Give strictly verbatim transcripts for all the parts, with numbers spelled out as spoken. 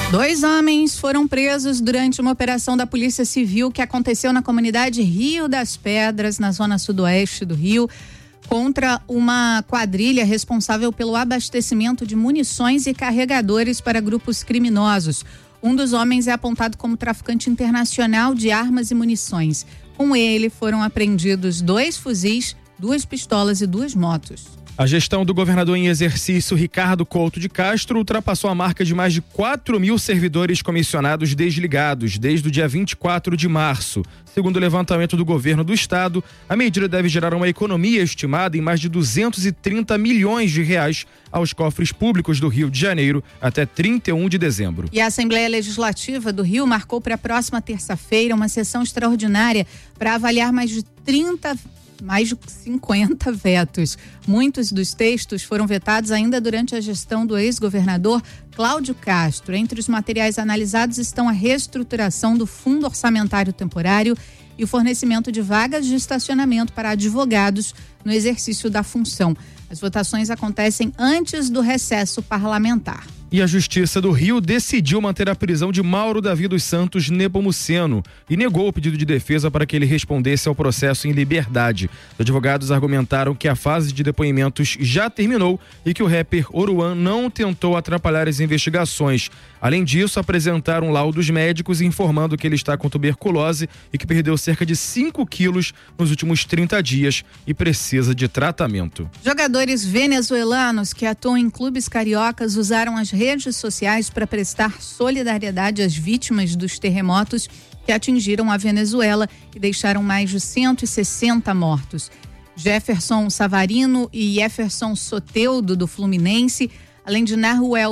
Dois homens foram presos durante uma operação da Polícia Civil que aconteceu na comunidade Rio das Pedras, na zona sudoeste do Rio, contra uma quadrilha responsável pelo abastecimento de munições e carregadores para grupos criminosos. Um dos homens é apontado como traficante internacional de armas e munições. Com ele foram apreendidos dois fuzis, duas pistolas e duas motos. A gestão do governador em exercício, Ricardo Couto de Castro, ultrapassou a marca de mais de quatro mil servidores comissionados desligados desde o dia vinte e quatro de março. Segundo o levantamento do governo do estado, a medida deve gerar uma economia estimada em mais de duzentos e trinta milhões de reais aos cofres públicos do Rio de Janeiro até trinta e um de dezembro. E a Assembleia Legislativa do Rio marcou para a próxima terça-feira uma sessão extraordinária para avaliar mais de trinta mais de cinquenta vetos. Muitos dos textos foram vetados ainda durante a gestão do ex-governador Cláudio Castro. Entre os materiais analisados estão a reestruturação do Fundo Orçamentário Temporário e o fornecimento de vagas de estacionamento para advogados no exercício da função. As votações acontecem antes do recesso parlamentar. E a Justiça do Rio decidiu manter a prisão de Mauro Davi dos Santos Nepomuceno e negou o pedido de defesa para que ele respondesse ao processo em liberdade. Os advogados argumentaram que a fase de depoimentos já terminou e que o rapper Oruan não tentou atrapalhar as investigações. Além disso, apresentaram laudos médicos informando que ele está com tuberculose e que perdeu cerca de cinco quilos nos últimos trinta dias e precisa de tratamento. Jogadores venezuelanos que atuam em clubes cariocas usaram as redes sociais para prestar solidariedade às vítimas dos terremotos que atingiram a Venezuela e deixaram mais de cento e sessenta mortos. Jefferson Savarino e Jefferson Soteldo, do Fluminense, além de Naruel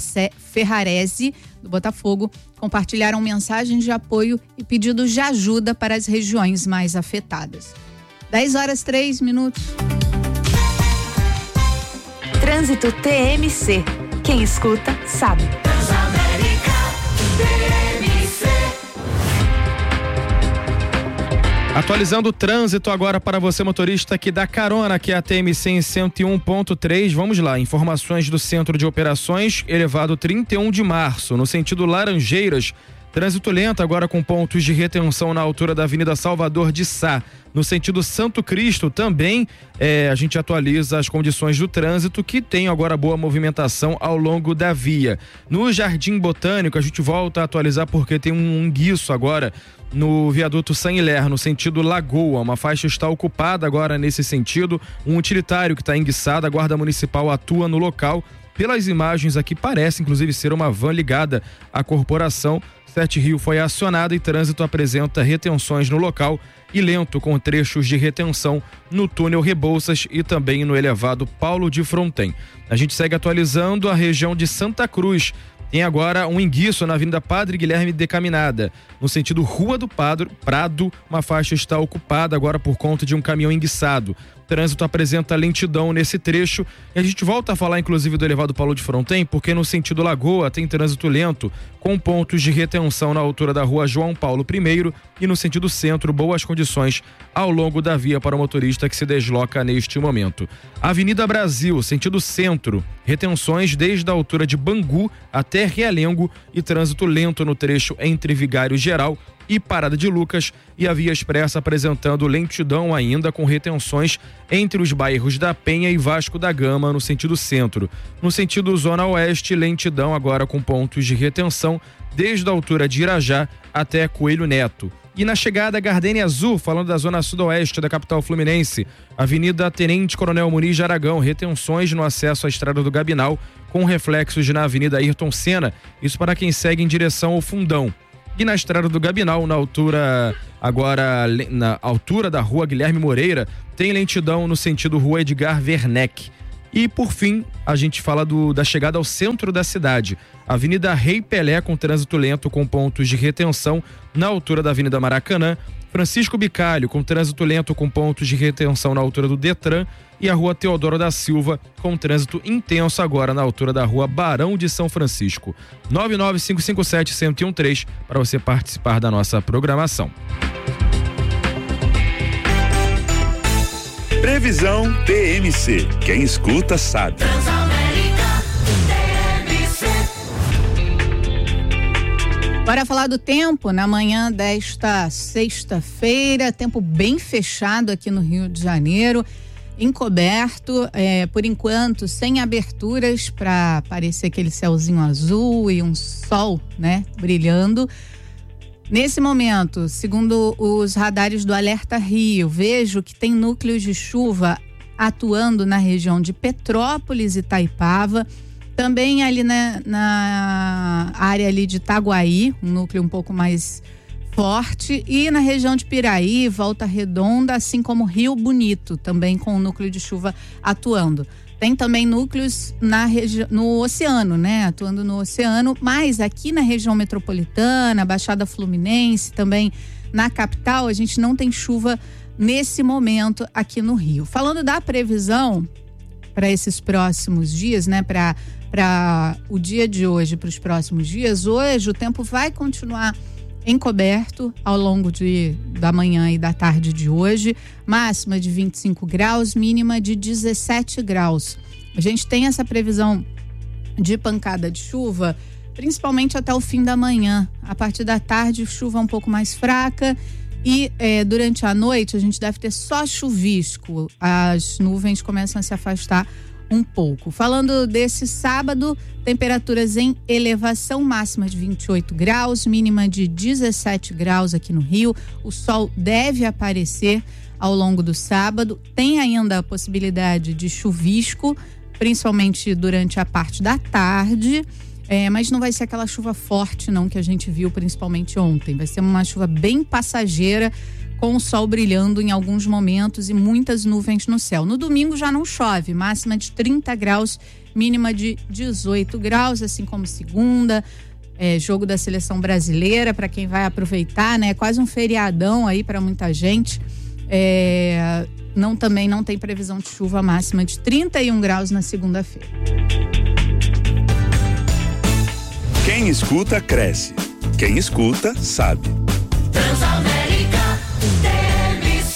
Ferrarese, do Botafogo, compartilharam mensagens de apoio e pedidos de ajuda para as regiões mais afetadas. dez horas, três minutos. Trânsito T M C. Quem escuta, sabe. Transamérica T M C. Atualizando o trânsito agora para você, motorista que dá carona aqui a T M C em cento e um ponto três. Vamos lá, informações do Centro de Operações, elevado trinta e um de março, no sentido Laranjeiras. Trânsito lento agora com pontos de retenção na altura da Avenida Salvador de Sá. No sentido Santo Cristo também é, a gente atualiza as condições do trânsito, que tem agora boa movimentação ao longo da via. No Jardim Botânico a gente volta a atualizar porque tem um enguiço agora no viaduto San Hilaire, no sentido Lagoa. Uma faixa está ocupada agora nesse sentido, um utilitário que está enguiçado, a Guarda Municipal atua no local. Pelas imagens aqui parece inclusive ser uma van ligada à corporação. Sete Rio foi acionada e trânsito apresenta retenções no local e lento com trechos de retenção no túnel Rebouças e também no elevado Paulo de Fronten. A gente segue atualizando a região de Santa Cruz. Tem agora um enguiço na Avenida Padre Guilherme Decaminada. No sentido Rua do Padre, Prado, uma faixa está ocupada agora por conta de um caminhão enguiçado. O trânsito apresenta lentidão nesse trecho e a gente volta a falar inclusive do elevado Paulo de Fronten, porque no sentido Lagoa tem trânsito lento com pontos de retenção na altura da Rua João Paulo I e no sentido centro boas condições ao longo da via para o motorista que se desloca neste momento. Avenida Brasil, sentido centro, retenções desde a altura de Bangu até Realengo e trânsito lento no trecho entre Vigário Geral e Parada de Lucas, e a Via Expressa apresentando lentidão ainda com retenções entre os bairros da Penha e Vasco da Gama no sentido centro. No sentido Zona Oeste, lentidão agora com pontos de retenção desde a altura de Irajá até Coelho Neto. E na chegada Gardênia Azul, falando da zona sudoeste da capital fluminense, Avenida Tenente Coronel Muniz de Aragão, retenções no acesso à Estrada do Gabinal, com reflexos na Avenida Ayrton Senna, isso para quem segue em direção ao Fundão. E na Estrada do Gabinal, na altura, agora na altura da Rua Guilherme Moreira, tem lentidão no sentido Rua Edgar Werneck. E por fim, a gente fala do, da chegada ao centro da cidade. Avenida Rei Pelé com trânsito lento com pontos de retenção na altura da Avenida Maracanã. Francisco Bicalho com trânsito lento com pontos de retenção na altura do Detran. E a Rua Teodoro da Silva com trânsito intenso agora na altura da Rua Barão de São Francisco. nove nove cinco cinco sete, um zero um três para você participar da nossa programação. Previsão T M C. Quem escuta sabe. Transamérica T M C. Bora falar do tempo na manhã desta sexta-feira, tempo bem fechado aqui no Rio de Janeiro, encoberto, é, por enquanto sem aberturas para aparecer aquele céuzinho azul e um sol, né, brilhando. Nesse momento, segundo os radares do Alerta Rio, vejo que tem núcleos de chuva atuando na região de Petrópolis e Itaipava, também ali na, na área ali de Itaguaí, um núcleo um pouco mais forte, e na região de Piraí, Volta Redonda, assim como Rio Bonito, também com o núcleo de chuva atuando. Tem também núcleos na regi- no oceano, né? Atuando no oceano, mas aqui na região metropolitana, Baixada Fluminense, também na capital, a gente não tem chuva nesse momento aqui no Rio. Falando da previsão para esses próximos dias, né? Para para o dia de hoje, para os próximos dias, hoje o tempo vai continuar encoberto ao longo de, da manhã e da tarde de hoje, máxima de vinte e cinco graus, mínima de dezessete graus. A gente tem essa previsão de pancada de chuva, principalmente até o fim da manhã. A partir da tarde, chuva um pouco mais fraca e é, durante a noite a gente deve ter só chuvisco. As nuvens começam a se afastar um pouco. Falando desse sábado, temperaturas em elevação, máxima de vinte e oito graus, mínima de dezessete graus aqui no Rio. O sol deve aparecer ao longo do sábado. Tem ainda a possibilidade de chuvisco, principalmente durante a parte da tarde, é, mas não vai ser aquela chuva forte não que a gente viu principalmente ontem. Vai ser uma chuva bem passageira, com o sol brilhando em alguns momentos e muitas nuvens no céu. No domingo já não chove, máxima de trinta graus, mínima de dezoito graus, assim como segunda, é, jogo da seleção brasileira, para quem vai aproveitar, né? Quase um feriadão aí para muita gente. É, não, também não tem previsão de chuva, máxima de trinta e um graus na segunda-feira. Quem escuta, cresce. Quem escuta, sabe. Transamérica T M C.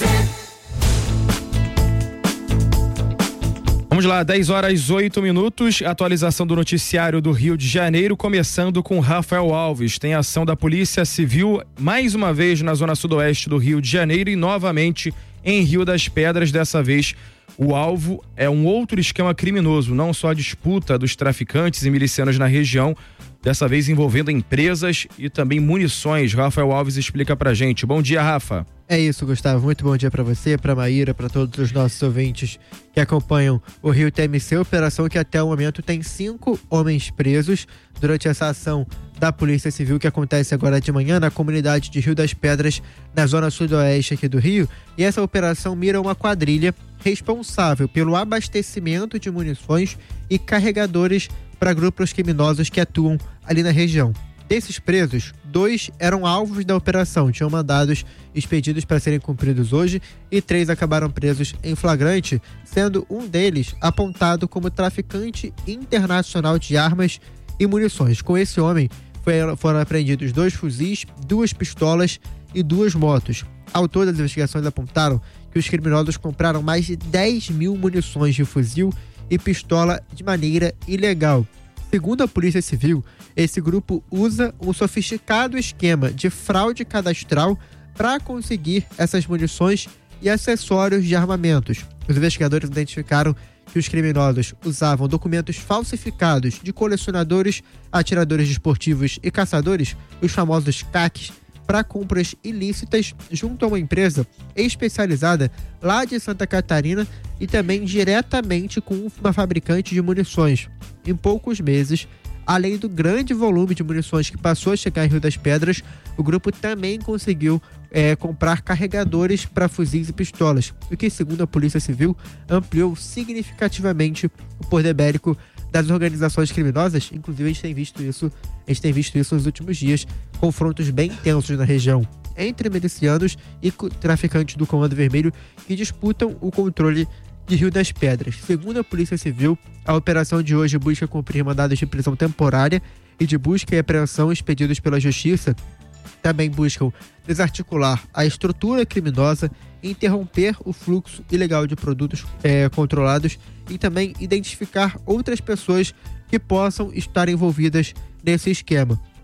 Vamos lá, dez horas oito minutos, atualização do noticiário do Rio de Janeiro, começando com Rafael Alves. Tem ação da Polícia Civil mais uma vez na zona sudoeste do Rio de Janeiro e novamente em Rio das Pedras. Dessa vez o alvo é um outro esquema criminoso, não só a disputa dos traficantes e milicianos na região, dessa vez envolvendo empresas e também munições. Rafael Alves explica pra gente. Bom dia, Rafa. É isso, Gustavo. Muito bom dia pra você, pra Maíra, pra todos os nossos ouvintes que acompanham o Rio T M C. Operação que até o momento tem cinco homens presos durante essa ação da Polícia Civil que acontece agora de manhã na comunidade de Rio das Pedras, na zona sudoeste aqui do Rio. E essa operação mira uma quadrilha responsável pelo abastecimento de munições e carregadores para grupos criminosos que atuam ali na região. Desses presos, dois eram alvos da operação, tinham mandados expedidos para serem cumpridos hoje e três acabaram presos em flagrante, sendo um deles apontado como traficante internacional de armas e munições. Com esse homem foi, foram apreendidos dois fuzis, duas pistolas e duas motos. Ao todo, as investigações apontaram que os criminosos compraram mais de dez mil munições de fuzil e pistola de maneira ilegal. Segundo a Polícia Civil, esse grupo usa um sofisticado esquema de fraude cadastral para conseguir essas munições e acessórios de armamentos. Os investigadores identificaram que os criminosos usavam documentos falsificados de colecionadores, atiradores desportivos e caçadores, os famosos C A Cs, para compras ilícitas junto a uma empresa especializada lá de Santa Catarina e também diretamente com uma fabricante de munições. Em poucos meses, além do grande volume de munições que passou a chegar em Rio das Pedras, o grupo também conseguiu é, comprar carregadores para fuzis e pistolas, o que, segundo a Polícia Civil, ampliou significativamente o poder bélico das organizações criminosas. Inclusive, a gente tem visto isso, a gente tem visto isso nos últimos dias, confrontos bem intensos na região entre milicianos e traficantes do Comando Vermelho que disputam o controle de Rio das Pedras. Segundo a Polícia Civil, a operação de hoje busca cumprir mandados de prisão temporária e de busca e apreensão expedidos pela Justiça. Também buscam desarticular a estrutura criminosa, interromper o fluxo ilegal de produtos é, controlados e também identificar outras pessoas que possam estar envolvidas nesse esquema.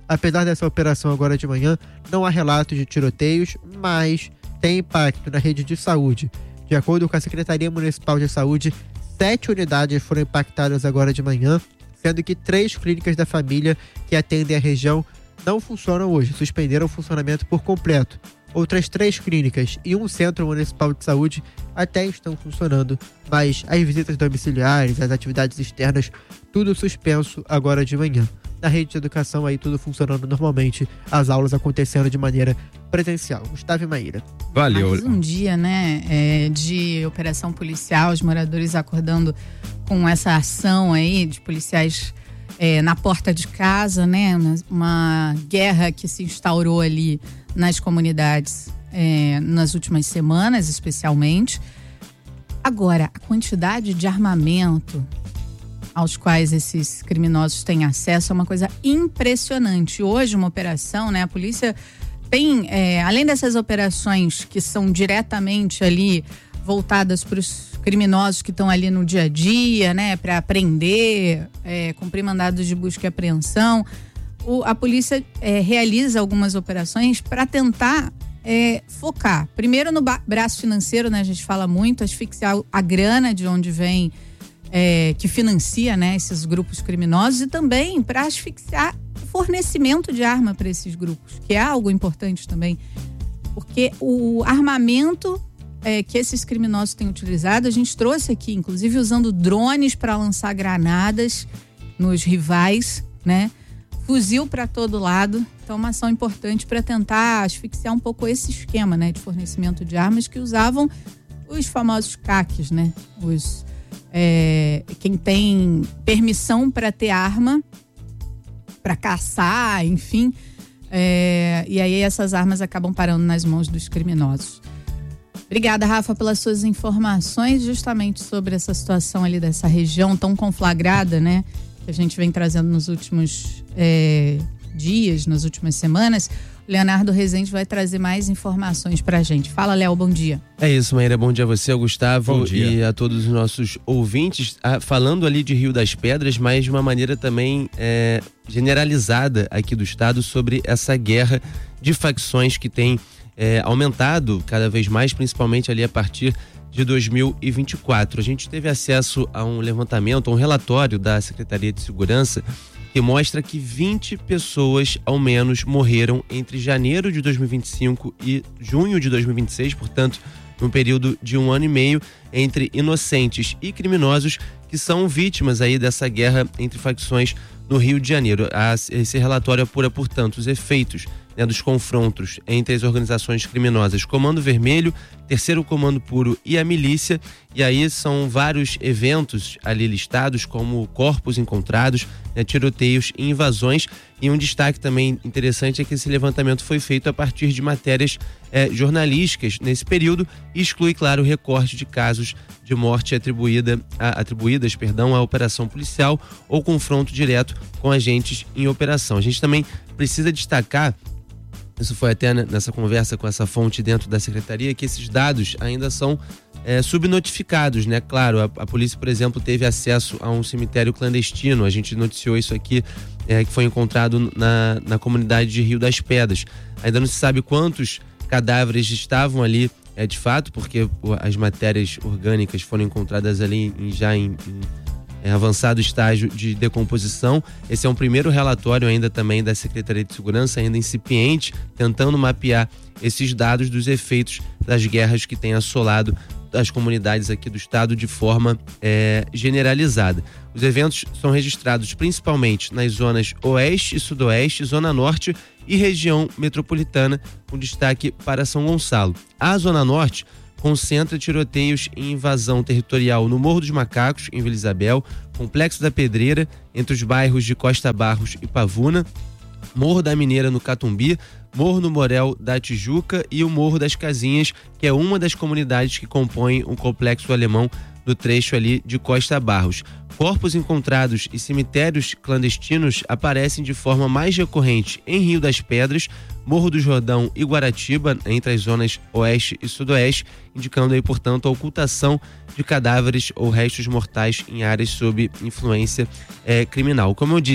Apesar dessa operação agora de manhã, não há relatos de tiroteios, mas tem impacto na rede de saúde. De acordo com a Secretaria Municipal de Saúde, sete unidades foram impactadas agora de manhã, sendo que três clínicas da família que atendem a região não funcionam hoje, suspenderam o funcionamento por completo. Outras três clínicas e um centro municipal de saúde até estão funcionando, mas as visitas domiciliares, as atividades externas, tudo suspenso agora de manhã. Na rede de educação aí tudo funcionando normalmente, as aulas acontecendo de maneira presencial. Gustavo e Maíra. Valeu. Mais um dia, né, é, de operação policial, os moradores acordando com essa ação aí de policiais é, na porta de casa, né, uma, uma guerra que se instaurou ali nas comunidades é, nas últimas semanas, especialmente. Agora, a quantidade de armamento aos quais esses criminosos têm acesso é uma coisa impressionante. Hoje, uma operação, né, a polícia tem, é, além dessas operações que são diretamente ali voltadas para os criminosos que estão ali no dia a dia, né, para prender, é, cumprir mandados de busca e apreensão, o, a polícia é, realiza algumas operações para tentar é, focar. Primeiro no ba- braço financeiro, né, a gente fala muito, asfixiar a grana de onde vem, é, que financia, né, esses grupos criminosos, e também para asfixiar o fornecimento de arma para esses grupos, que é algo importante também, porque o armamento é, que esses criminosos têm utilizado, a gente trouxe aqui, inclusive usando drones para lançar granadas nos rivais, né? Fuzil para todo lado. Então, uma ação importante para tentar asfixiar um pouco esse esquema, né, de fornecimento de armas que usavam os famosos C A Cs, né? Os, é, quem tem permissão para ter arma, para caçar, enfim. É, e aí essas armas acabam parando nas mãos dos criminosos. Obrigada, Rafa, pelas suas informações justamente sobre essa situação ali dessa região tão conflagrada, né? Que a gente vem trazendo nos últimos é, dias, nas últimas semanas. O Leonardo Rezende vai trazer mais informações pra gente. Fala, Léo, bom dia. É isso, Maíra, bom dia a você, ao Gustavo, bom dia. E a todos os nossos ouvintes. Ah, falando ali de Rio das Pedras, mas de uma maneira também é, generalizada aqui do estado sobre essa guerra de facções que tem é, aumentado cada vez mais, principalmente ali a partir de dois mil e vinte e quatro. A gente teve acesso a um levantamento, a um relatório da Secretaria de Segurança que mostra que vinte pessoas ao menos morreram entre janeiro de dois mil e vinte e cinco e junho de dois mil e vinte e seis, portanto, num período de um ano e meio, entre inocentes e criminosos que são vítimas aí dessa guerra entre facções no Rio de Janeiro. Esse relatório apura, portanto, os efeitos, né, dos confrontos entre as organizações criminosas Comando Vermelho, Terceiro Comando Puro e a milícia, e aí são vários eventos ali listados, como corpos encontrados, né, tiroteios e invasões. E um destaque também interessante é que esse levantamento foi feito a partir de matérias eh, jornalísticas nesse período e exclui, claro, o recorte de casos de morte atribuída a, atribuídas perdão, à operação policial ou confronto direto com agentes em operação. A gente também precisa destacar, isso foi até nessa conversa com essa fonte dentro da secretaria, que esses dados ainda são é, subnotificados, né? Claro, a, a polícia, por exemplo, teve acesso a um cemitério clandestino, a gente noticiou isso aqui, é, que foi encontrado na, na comunidade de Rio das Pedras. Ainda não se sabe quantos cadáveres estavam ali, é, de fato, porque as matérias orgânicas foram encontradas ali em, já em, em É avançado estágio de decomposição. Esse é um primeiro relatório ainda também da Secretaria de Segurança, ainda incipiente, tentando mapear esses dados dos efeitos das guerras que têm assolado as comunidades aqui do estado de forma é, generalizada. Os eventos são registrados principalmente nas zonas oeste e sudoeste, zona norte e região metropolitana, com destaque para São Gonçalo. A zona norte concentra tiroteios e invasão territorial no Morro dos Macacos, em Vila Isabel, Complexo da Pedreira, entre os bairros de Costa Barros e Pavuna, Morro da Mineira, no Catumbi, Morro no Morel da Tijuca e o Morro das Casinhas, que é uma das comunidades que compõem o Complexo Alemão do trecho ali de Costa Barros. Corpos encontrados e cemitérios clandestinos aparecem de forma mais recorrente em Rio das Pedras, Morro do Jordão e Guaratiba, entre as zonas oeste e sudoeste, indicando aí, portanto, a ocultação de cadáveres ou restos mortais em áreas sob influência eh, criminal. Como eu disse,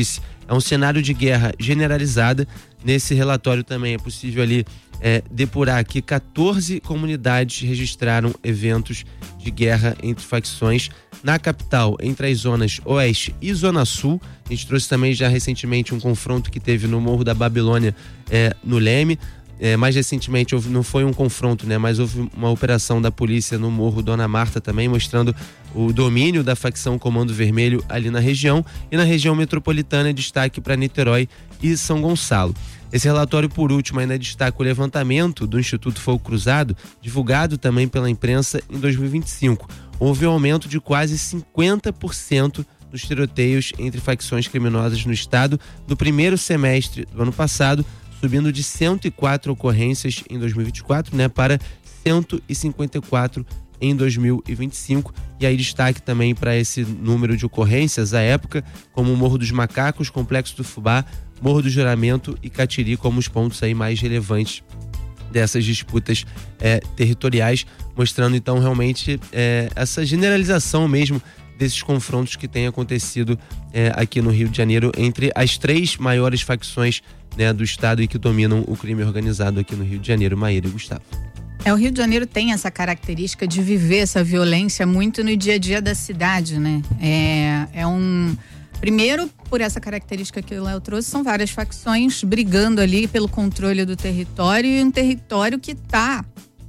É um cenário de guerra generalizada. Nesse relatório também é possível ali é, depurar que quatorze comunidades registraram eventos de guerra entre facções na capital, entre as zonas oeste e zona sul. A gente trouxe também já recentemente um confronto que teve no Morro da Babilônia, é, no Leme. É, mais recentemente houve, não foi um confronto, né, mas houve uma operação da polícia no Morro Dona Marta também, mostrando o domínio da facção Comando Vermelho ali na região. E na região metropolitana, destaque para Niterói e São Gonçalo. Esse relatório, por último, ainda destaca o levantamento do Instituto Fogo Cruzado, divulgado também pela imprensa em dois mil e vinte e cinco. Houve um aumento de quase cinquenta por cento dos tiroteios entre facções criminosas no estado no primeiro semestre do ano passado, subindo de cento e quatro ocorrências em dois mil e vinte e quatro, né, para cento e cinquenta e quatro em dois mil e vinte e cinco. E aí destaque também para esse número de ocorrências à época, como o Morro dos Macacos, Complexo do Fubá, Morro do Juramento e Catiri como os pontos aí mais relevantes dessas disputas é, territoriais, mostrando então realmente é, essa generalização mesmo desses confrontos que têm acontecido é, aqui no Rio de Janeiro entre as três maiores facções, né, do estado e que dominam o crime organizado aqui no Rio de Janeiro. Maíra e Gustavo. É, o Rio de Janeiro tem essa característica de viver essa violência muito no dia a dia da cidade, né? É, é um... Primeiro, por essa característica que o Léo trouxe, são várias facções brigando ali pelo controle do território, e um território que está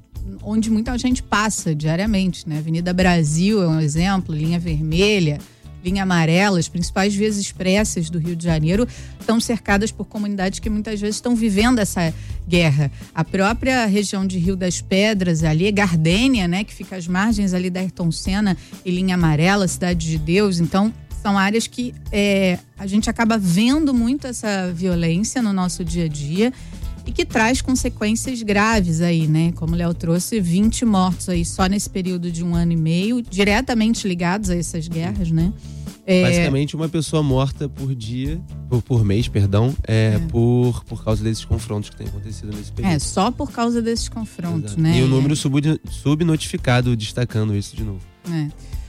onde muita gente passa diariamente, né? Avenida Brasil é um exemplo, linha vermelha, linha amarela, as principais vias expressas do Rio de Janeiro estão cercadas por comunidades que muitas vezes estão vivendo essa guerra. A própria região de Rio das Pedras, ali, Gardênia, né? Que fica às margens ali da Ayrton Senna e linha amarela, Cidade de Deus. Então, são áreas que é, a gente acaba vendo muito essa violência no nosso dia a dia e que traz consequências graves aí, né? Como o Léo trouxe, vinte mortos aí só nesse período de um ano e meio, diretamente ligados a essas guerras, né? É... Basicamente uma pessoa morta por dia, por, por mês, perdão, é, é. Por, por causa desses confrontos que têm acontecido nesse período. É, só por causa desses confrontos, Exato. né? E o número sub, subnotificado, destacando isso de novo. É.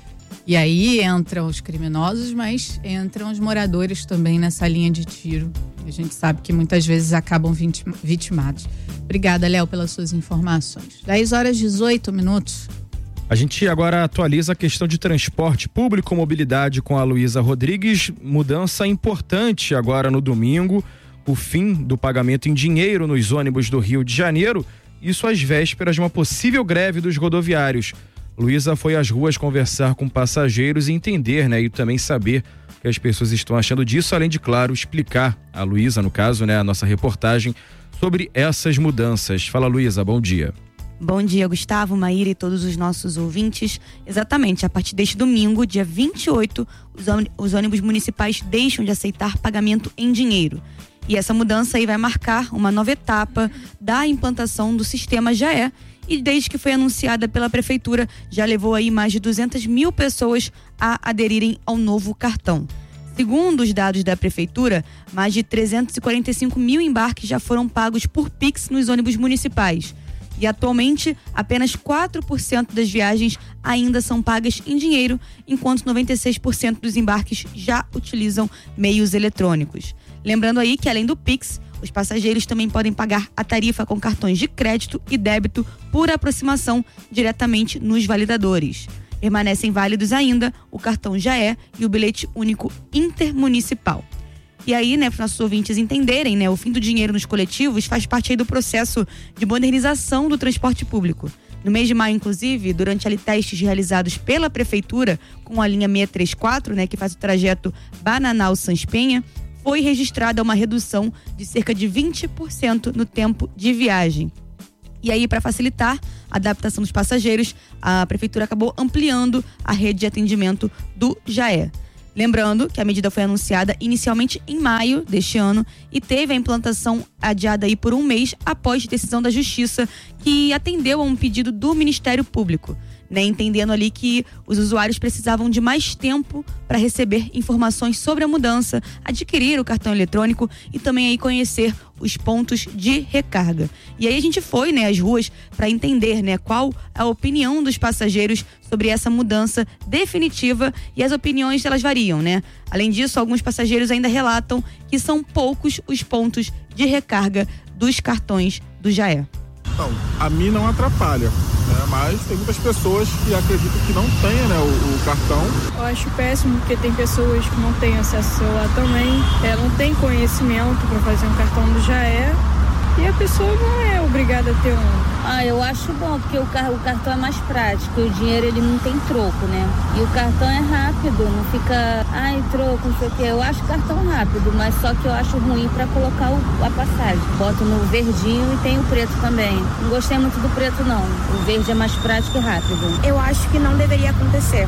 E aí entram os criminosos, mas entram os moradores também nessa linha de tiro. A gente sabe que muitas vezes acabam vitimados. Obrigada, Léo, pelas suas informações. dez horas e dezoito minutos. A gente agora atualiza a questão de transporte público, mobilidade com a Luísa Rodrigues. Mudança importante agora no domingo, o fim do pagamento em dinheiro nos ônibus do Rio de Janeiro. Isso às vésperas de uma possível greve dos rodoviários. Luísa foi às ruas conversar com passageiros e entender, né, e também saber o que as pessoas estão achando disso, além de, claro, explicar a Luísa, no caso, né, a nossa reportagem, sobre essas mudanças. Fala, Luísa, bom dia. Bom dia, Gustavo, Maíra e todos os nossos ouvintes. Exatamente, a partir deste domingo, dia vinte e oito, os ônibus municipais deixam de aceitar pagamento em dinheiro. E essa mudança aí vai marcar uma nova etapa da implantação do sistema Já É. E desde que foi anunciada pela prefeitura, já levou aí mais de duzentas mil pessoas a aderirem ao novo cartão. Segundo os dados da prefeitura, mais de trezentos e quarenta e cinco mil embarques já foram pagos por Pix nos ônibus municipais. E atualmente, apenas quatro por cento das viagens ainda são pagas em dinheiro, enquanto noventa e seis por cento dos embarques já utilizam meios eletrônicos. Lembrando aí que, além do Pix, os passageiros também podem pagar a tarifa com cartões de crédito e débito por aproximação diretamente nos validadores. Permanecem válidos ainda o cartão Já É e o bilhete único intermunicipal. E aí, né, para os nossos ouvintes entenderem, né, o fim do dinheiro nos coletivos faz parte aí do processo de modernização do transporte público. No mês de maio, inclusive, durante ali testes realizados pela prefeitura com a linha seiscentos e trinta e quatro, né, que faz o trajeto Bananal-Sans Penha, foi registrada uma redução de cerca de vinte por cento no tempo de viagem. E aí, para facilitar a adaptação dos passageiros, a prefeitura acabou ampliando a rede de atendimento do Já É. Lembrando que a medida foi anunciada inicialmente em maio deste ano e teve a implantação adiada aí por um mês após decisão da Justiça, que atendeu a um pedido do Ministério Público. né, entendendo ali que os usuários precisavam de mais tempo para receber informações sobre a mudança, adquirir o cartão eletrônico e também aí conhecer os pontos de recarga. E aí a gente foi, né, às ruas para entender, né, qual a opinião dos passageiros sobre essa mudança definitiva, e as opiniões elas variam, né? Além disso, alguns passageiros ainda relatam que são poucos os pontos de recarga dos cartões do Jaé. Então, a mim não atrapalha, né? Mas tem muitas pessoas que acreditam que não tenha, né, o, o cartão. Eu acho péssimo porque tem pessoas que não têm acesso ao celular também, é, não tem conhecimento para fazer um cartão do Jaé e a pessoa não é obrigada a ter um. Ah, eu acho bom, porque o, car- o cartão é mais prático, o dinheiro ele não tem troco, né? E o cartão é rápido, não fica, ai, troco, não sei o quê. Eu acho o cartão rápido, mas só que eu acho ruim para colocar o, a passagem. Boto no verdinho e tem o preto também. Não gostei muito do preto, não. O verde é mais prático e rápido. Eu acho que não deveria acontecer,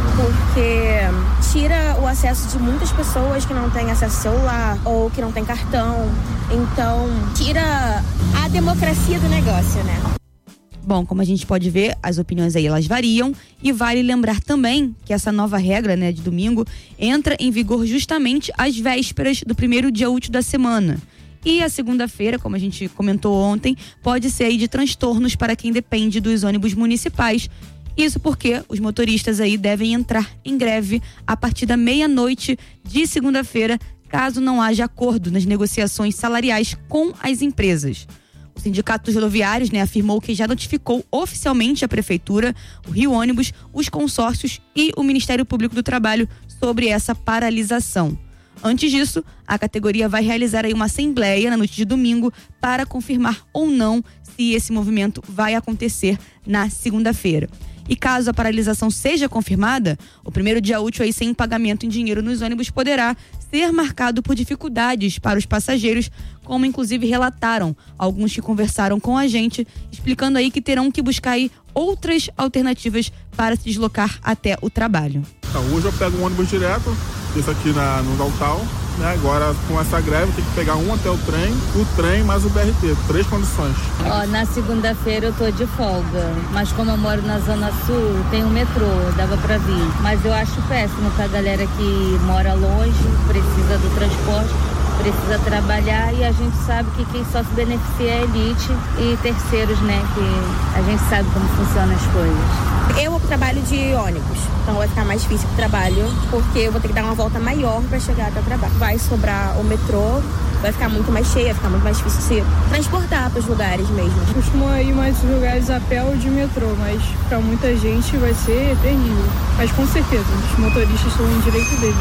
porque tira o acesso de muitas pessoas que não têm acesso ao celular ou que não têm cartão. Então, tira a democracia do negócio, né? Bom, como a gente pode ver, as opiniões aí elas variam, e vale lembrar também que essa nova regra, né, de domingo entra em vigor justamente às vésperas do primeiro dia útil da semana. E a segunda-feira, como a gente comentou ontem, pode ser aí de transtornos para quem depende dos ônibus municipais. Isso porque os motoristas aí devem entrar em greve a partir da meia-noite de segunda-feira, caso não haja acordo nas negociações salariais com as empresas. O Sindicato dos Rodoviários, né, afirmou que já notificou oficialmente a Prefeitura, o Rio Ônibus, os consórcios e o Ministério Público do Trabalho sobre essa paralisação. Antes disso, a categoria vai realizar aí uma assembleia na noite de domingo para confirmar ou não se esse movimento vai acontecer na segunda-feira. E caso a paralisação seja confirmada, o primeiro dia útil aí sem pagamento em dinheiro nos ônibus poderá ser marcado por dificuldades para os passageiros, como inclusive relataram alguns que conversaram com a gente, explicando aí que terão que buscar aí outras alternativas para se deslocar até o trabalho. Então, hoje eu pego um ônibus direto, isso aqui na, no Daltal, né? Agora com essa greve tem que pegar um até o trem, o trem mais o B R T, três condições. Ó, na segunda-feira eu tô de folga, mas como eu moro na Zona Sul, tem um metrô, dava pra vir. Mas eu acho péssimo pra galera que mora longe, precisa do transporte, precisa trabalhar, e a gente sabe que quem só se beneficia é a elite e terceiros, né? Que a gente sabe como funcionam as coisas. Eu trabalho de ônibus, então vai ficar mais difícil o trabalho, porque eu vou ter que dar uma volta maior para chegar até o trabalho. Vai sobrar o metrô, vai ficar muito mais cheio, vai ficar muito mais difícil se transportar para os lugares mesmo. Costuma ir mais lugares a pé ou de metrô, mas para muita gente vai ser terrível. Mas com certeza, os motoristas estão em direito deles.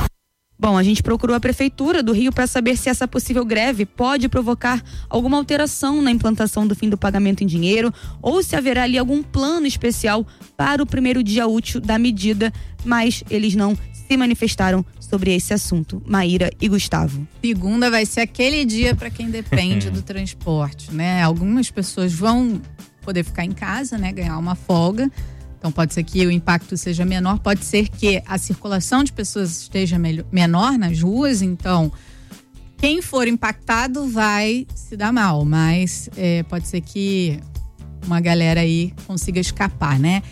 Bom, a gente procurou a Prefeitura do Rio para saber se essa possível greve pode provocar alguma alteração na implantação do fim do pagamento em dinheiro, ou se haverá ali algum plano especial para o primeiro dia útil da medida, mas eles não se manifestaram sobre esse assunto. Maíra e Gustavo. Segunda vai ser aquele dia para quem depende do transporte, né? Algumas pessoas vão poder ficar em casa, né? Ganhar uma folga. Então pode ser que o impacto seja menor, pode ser que a circulação de pessoas esteja melhor, menor nas ruas, então quem for impactado vai se dar mal, mas é, pode ser que uma galera aí consiga escapar, né?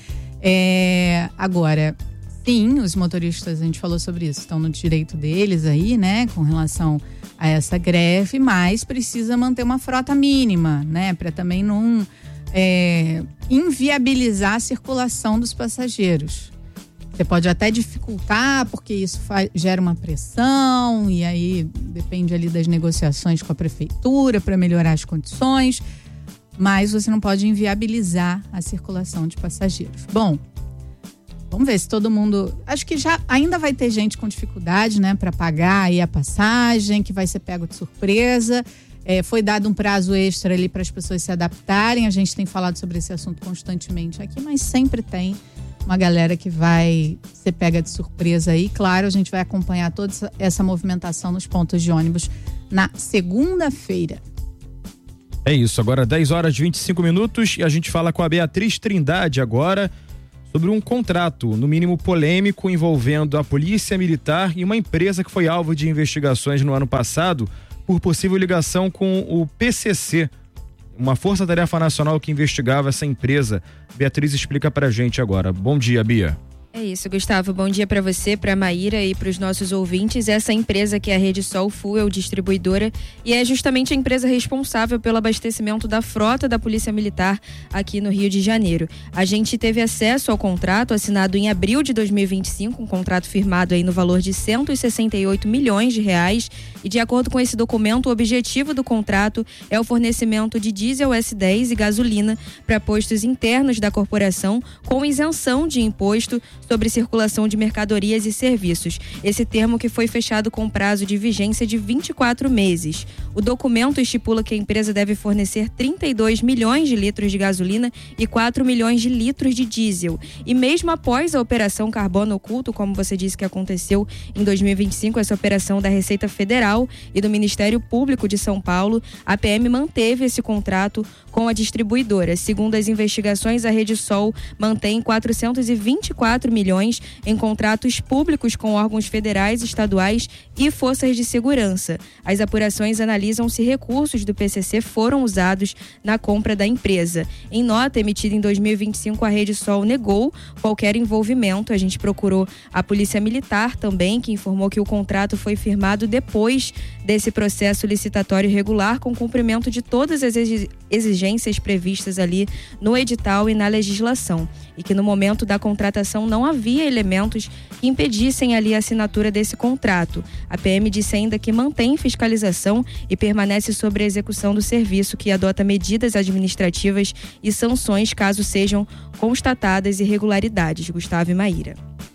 É, agora, sim, os motoristas, a gente falou sobre isso, estão no direito deles aí, né, com relação a essa greve, mas precisa manter uma frota mínima, né, para também não É, inviabilizar a circulação dos passageiros. Você pode até dificultar, porque isso faz, gera uma pressão, e aí depende ali das negociações com a prefeitura para melhorar as condições, mas você não pode inviabilizar a circulação de passageiros. Bom, vamos ver se todo mundo... Acho que já ainda vai ter gente com dificuldade, né, para pagar aí a passagem, que vai ser pego de surpresa. É, foi dado um prazo extra ali para as pessoas se adaptarem. A gente tem falado sobre esse assunto constantemente aqui, mas sempre tem uma galera que vai ser pega de surpresa aí. Claro, a gente vai acompanhar toda essa movimentação nos pontos de ônibus na segunda-feira. É isso, agora dez horas e vinte e cinco minutos e a gente fala com a Beatriz Trindade agora sobre um contrato, no mínimo polêmico, envolvendo a Polícia Militar e uma empresa que foi alvo de investigações no ano passado por possível ligação com o P C C, uma força-tarefa nacional que investigava essa empresa. Beatriz explica pra gente agora. Bom dia, Bia. É isso, Gustavo. Bom dia para você, para Maíra e para os nossos ouvintes. Essa empresa que é a Rede Sol Fuel Distribuidora e é justamente a empresa responsável pelo abastecimento da frota da Polícia Militar aqui no Rio de Janeiro. A gente teve acesso ao contrato assinado em abril de dois mil e vinte e cinco, um contrato firmado aí no valor de cento e sessenta e oito milhões de reais e de acordo com esse documento, o objetivo do contrato é o fornecimento de diesel S dez e gasolina para postos internos da corporação com isenção de imposto sobre circulação de mercadorias e serviços. Esse termo que foi fechado com prazo de vigência de vinte e quatro meses. O documento estipula que a empresa deve fornecer trinta e dois milhões de litros de gasolina e quatro milhões de litros de diesel. E mesmo após a Operação Carbono Oculto, como você disse que aconteceu em dois mil e vinte e cinco, essa operação da Receita Federal e do Ministério Público de São Paulo, a P M manteve esse contrato com a distribuidora. Segundo as investigações, a Rede Sol mantém quatrocentos e vinte e quatro milhões em contratos públicos com órgãos federais, estaduais e forças de segurança. As apurações analisam se recursos do P C C foram usados na compra da empresa. Em nota emitida em dois mil e vinte e cinco, a Rede Sol negou qualquer envolvimento. A gente procurou a Polícia Militar também, que informou que o contrato foi firmado depois desse processo licitatório regular, com cumprimento de todas as exigências previstas ali no edital e na legislação, e que no momento da contratação não havia elementos que impedissem ali a assinatura desse contrato. A P M disse ainda que mantém fiscalização e permanece sobre a execução do serviço, que adota medidas administrativas e sanções caso sejam constatadas irregularidades. Gustavo e Maíra.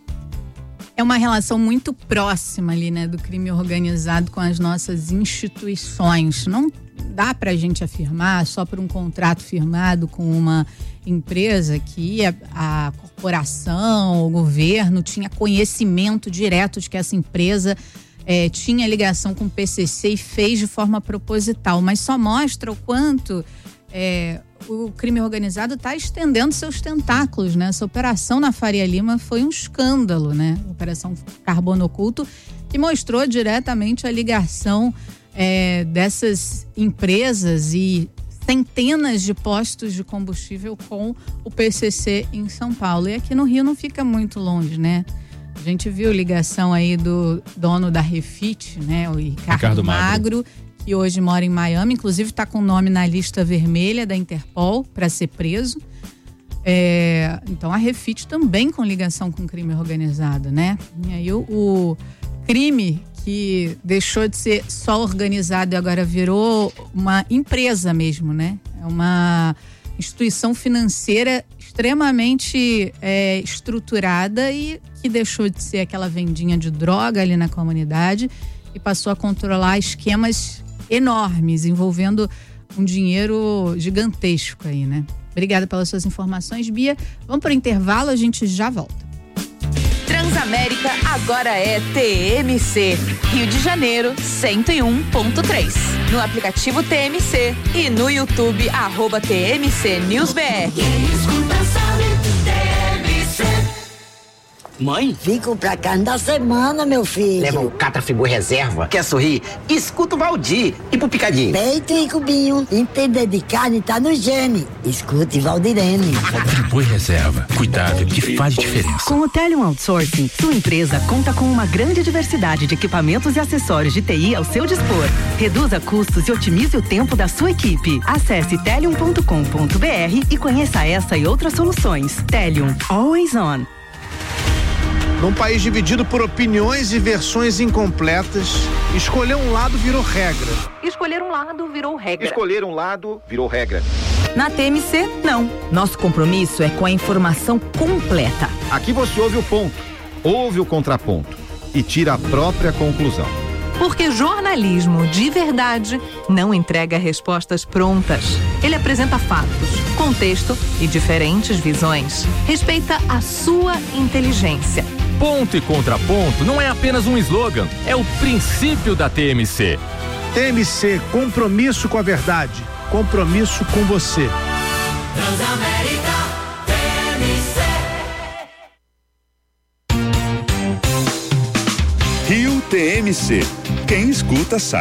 É uma relação muito próxima ali, né, do crime organizado com as nossas instituições. Não dá pra gente afirmar só por um contrato firmado com uma empresa que a, a corporação, o governo tinha conhecimento direto de que essa empresa é, tinha ligação com o P C C e fez de forma proposital, mas só mostra o quanto é, o crime organizado está estendendo seus tentáculos, né? Essa operação na Faria Lima foi um escândalo, né? Operação Carbono Oculto, que mostrou diretamente a ligação é, dessas empresas e centenas de postos de combustível com o P C C em São Paulo. E aqui no Rio não fica muito longe, né? A gente viu ligação aí do dono da Refit, né? O Ricardo, Ricardo Magro, Magro, que hoje mora em Miami, inclusive está com o nome na lista vermelha da Interpol para ser preso. É, então a Refit também com ligação com crime organizado, né? E aí o, o crime que deixou de ser só organizado e agora virou uma empresa mesmo, né? É uma instituição financeira extremamente é, estruturada e que deixou de ser aquela vendinha de droga ali na comunidade e passou a controlar esquemas enormes, envolvendo um dinheiro gigantesco aí, né? Obrigada pelas suas informações, Bia. Vamos para o intervalo, a gente já volta. Transamérica agora é T M C, Rio de Janeiro cento e um ponto três. No aplicativo T M C e no YouTube, arroba T M C News B R. Quem escuta sabe, T M C. Mãe? Vim comprar carne da semana, meu filho. Leva um Catra Friboi Reserva. Quer sorrir? Escuta o Valdir. E pro picadinho? Peito e cubinho. Entender de carne tá no gene. Escute Valdirene. Friboi Reserva. Cuidado que faz diferença. Com o Telium Outsourcing, sua empresa conta com uma grande diversidade de equipamentos e acessórios de T I ao seu dispor. Reduza custos e otimize o tempo da sua equipe. Acesse telium ponto com ponto b r e conheça essa e outras soluções. Telium. Always on. Num país dividido por opiniões e versões incompletas, escolher um lado virou regra. Escolher um lado virou regra. Escolher um lado virou regra. Na T M C, não. Nosso compromisso é com a informação completa. Aqui você ouve o ponto, ouve o contraponto e tira a própria conclusão. Porque jornalismo de verdade não entrega respostas prontas. Ele apresenta fatos, contexto e diferentes visões. Respeita a sua inteligência. Ponto e contraponto não é apenas um slogan, é o princípio da T M C. T M C, compromisso com a verdade, compromisso com você. Transamérica, T M C. Rio T M C. Quem escuta sabe.